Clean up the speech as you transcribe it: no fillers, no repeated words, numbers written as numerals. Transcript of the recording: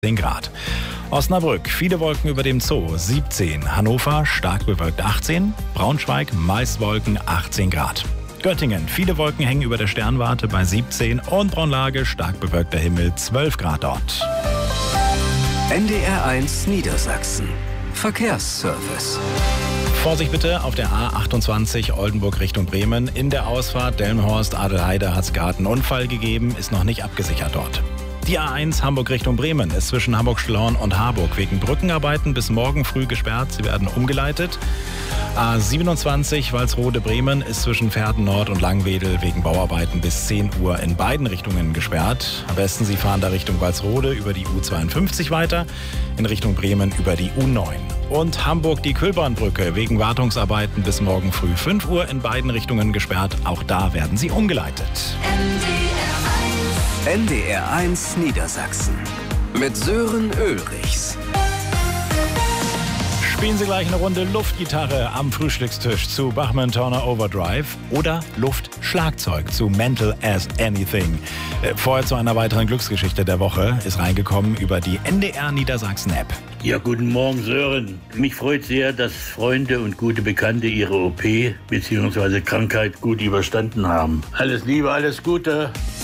10 Grad. Osnabrück, viele Wolken über dem Zoo, 17. Hannover, stark bewölkt 18. Braunschweig, meist Wolken, 18 Grad. Göttingen, viele Wolken hängen über der Sternwarte bei 17. Und Braunlage, stark bewölkter Himmel, 12 Grad dort. NDR1 Niedersachsen. Verkehrsservice. Vorsicht bitte auf der A28 Oldenburg Richtung Bremen. In der Ausfahrt Delmenhorst-Adelheide hat es gerade einen Unfall gegeben, ist noch nicht abgesichert dort. Die A1 Hamburg Richtung Bremen ist zwischen Hamburg-Schlorn und Harburg wegen Brückenarbeiten bis morgen früh gesperrt. Sie werden umgeleitet. A27 Walsrode-Bremen ist zwischen Verden Nord und Langwedel wegen Bauarbeiten bis 10 Uhr in beiden Richtungen gesperrt. Am besten Sie fahren da Richtung Walsrode über die U52 weiter, in Richtung Bremen über die U9. Und Hamburg die Kühlbahnbrücke wegen Wartungsarbeiten bis morgen früh 5 Uhr in beiden Richtungen gesperrt. Auch da werden Sie umgeleitet. NDR1 Niedersachsen mit Sören Ulrichs. Spielen Sie gleich eine Runde Luftgitarre am Frühstückstisch zu Bachmann-Turner Overdrive oder Luftschlagzeug zu Mental as Anything. Vorher zu einer weiteren Glücksgeschichte der Woche ist reingekommen über die NDR Niedersachsen App. Ja, guten Morgen Sören. Mich freut sehr, dass Freunde und gute Bekannte ihre OP bzw. Krankheit gut überstanden haben. Alles Liebe, alles Gute.